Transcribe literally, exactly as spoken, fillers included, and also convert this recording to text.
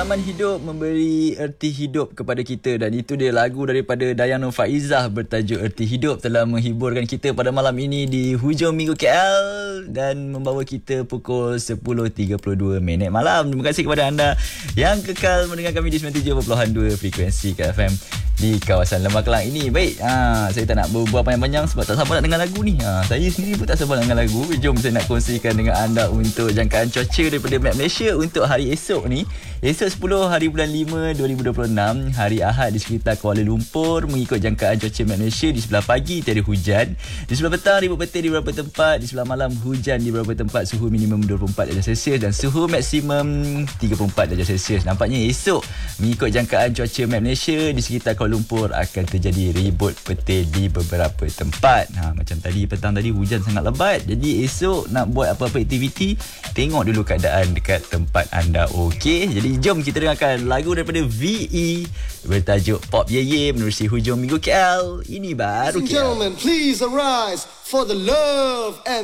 Pengalaman hidup memberi erti hidup kepada kita, dan itu dia lagu daripada Dayana Faizah bertajuk Erti Hidup telah menghiburkan kita pada malam ini di hujung minggu K L dan membawa kita pukul sepuluh tiga puluh dua minit malam. Terima kasih kepada anda yang kekal mendengar kami di sembilan puluh tujuh perpuluhan dua frekuensi K F M di kawasan Lembah Kelang ini. Baik, ha, saya tak nak berbual panjang-panjang sebab tak sabar nak dengar lagu ni. Ha, saya sendiri pun tak sabar nak dengar lagu. Jom saya nak kongsikan dengan anda untuk jangkaan cuaca daripada Map Malaysia untuk hari esok ni. Esok sepuluh hari bulan lima dua ribu dua puluh enam, hari Ahad di sekitar Kuala Lumpur. Mengikut jangkaan cuaca Map Malaysia, di sebelah pagi tiada hujan, di sebelah petang ribut petir di beberapa tempat, di sebelah malam hujan di beberapa tempat, suhu minimum dua puluh empat darjah Celsius dan suhu maksimum tiga puluh empat darjah Celsius. Nampaknya esok mengikut jangkaan cuaca Map Malaysia di sekitar Kuala Lumpur akan terjadi ribut petir di beberapa tempat. Ha, macam tadi petang tadi hujan sangat lebat, jadi esok nak buat apa-apa aktiviti, tengok dulu keadaan dekat tempat anda. Okey, jadi jom kita dengarkan lagu daripada V E bertajuk Pop Ye Ye menerusi hujung minggu K L. Ini baru K L. Gentlemen, please arise for the love and